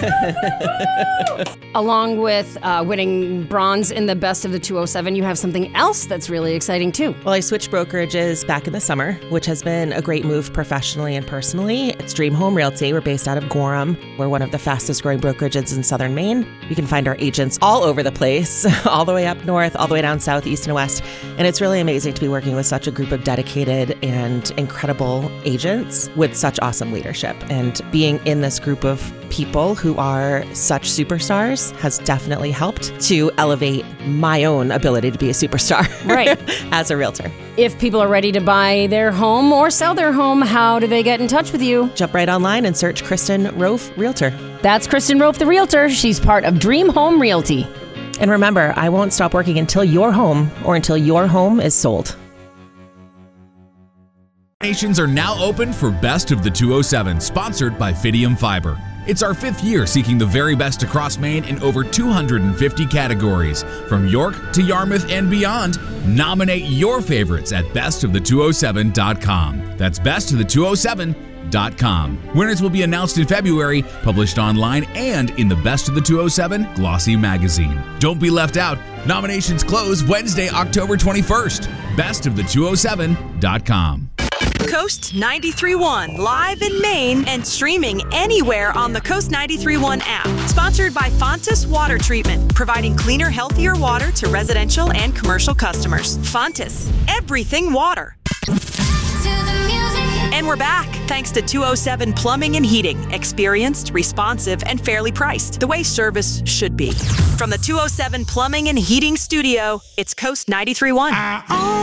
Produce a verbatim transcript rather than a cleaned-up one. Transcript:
Along with uh, winning bronze in the Best of the two oh seven, you have something else that's really exciting too. Well, I switched brokerages back in the summer, which has been a great move professionally and personally. It's Dream Home Realty. We're based out of Gorham. We're one of the fastest growing brokerages in southern Maine. You can find our agents all over the place, all the way up north, all the way down south, east, and west. And it's really amazing to be working with such a group of dedicated and incredible agents with such awesome leadership. And being in this group of people who are such superstars has definitely helped to elevate my own ability to be a superstar right. as a realtor. If people are ready to buy their home or sell their home, how do they get in touch with you? Jump right online and search Kristen Rofe Realtor. That's Kristen Rofe, the Realtor. She's part of Dream Home Realty. And remember, I won't stop working until your home or until your home is sold. Nominations are now open for Best of the two oh seven, sponsored by Fidium Fiber. It's our fifth year seeking the very best across Maine in over two hundred fifty categories. From York to Yarmouth and beyond, nominate your favorites at best of the two oh seven dot com. That's best of the two oh seven dot com. Winners will be announced in February, published online and in the Best of the two oh seven Glossy magazine. Don't be left out. Nominations close Wednesday, October twenty-first. best of the two oh seven dot com. Coast ninety-three point one, live in Maine and streaming anywhere on the Coast ninety-three point one app. Sponsored by Fontis Water Treatment, providing cleaner, healthier water to residential and commercial customers. Fontis, everything water. And we're back, thanks to two oh seven Plumbing and Heating. Experienced, responsive, and fairly priced. The way service should be. From the two oh seven Plumbing and Heating Studio, it's Coast ninety-three point one.